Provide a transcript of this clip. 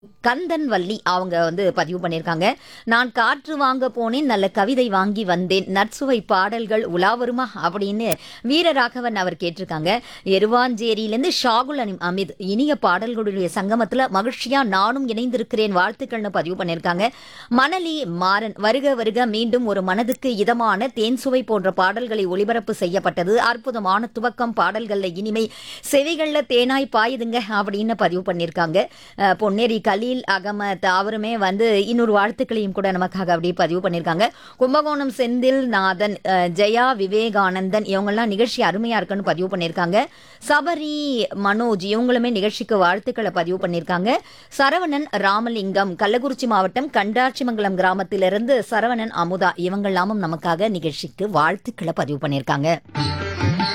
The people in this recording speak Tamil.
கந்தன் வள்ளி அவங்க வந்து பதிவு பண்ணியிருக்காங்க. நான் காற்று வாங்க போனேன், நல்ல கவிதை வாங்கி வந்தேன், நற்சுவை பாடல்கள் உலா வருமா அப்படின்னு வீரராகவன் அவர் கேட்டிருக்காங்க. எருவாஞ்சேரியிலேருந்து ஷாகுல் அமீத் இனிய பாடல்களுடைய சங்கமத்தில் மகிழ்ச்சியா நானும் இணைந்திருக்கிறேன் வாழ்த்துக்கள்னு பதிவு பண்ணியிருக்காங்க. மணலி மாறன் வருக வருக மீண்டும் ஒரு மனதுக்கு இதமான தேன்சுவை போன்ற பாடல்களை ஒளிபரப்பு செய்யப்பட்டது, அற்புதமான துவக்கம், பாடல்கள்ல இனிமை, செவிகள்ல தேனாய் பாயுதுங்க அப்படின்னு பதிவு பண்ணியிருக்காங்க. பொன்னேரி கலீல் அகமத் அவருமே வந்து இன்னொரு வாழ்த்துக்களையும் கூட நமக்காக அப்படியே பதிவு பண்ணியிருக்காங்க. கும்பகோணம் செந்தில் நாதன், ஜெயா விவேகானந்தன் இவங்கெல்லாம் நிகழ்ச்சி அருமையா இருக்குன்னு பதிவு பண்ணியிருக்காங்க. சபரி மனோஜ் இவங்களுமே நிகழ்ச்சிக்கு வாழ்த்துக்களை பதிவு பண்ணியிருக்காங்க. சரவணன் ராமலிங்கம் கள்ளக்குறிச்சி மாவட்டம் கண்டாச்சிமங்கலம் கிராமத்திலிருந்து சரவணன் அமுதா இவங்கெல்லாமும் நமக்காக நிகழ்ச்சிக்கு வாழ்த்துக்களை பதிவு பண்ணியிருக்காங்க.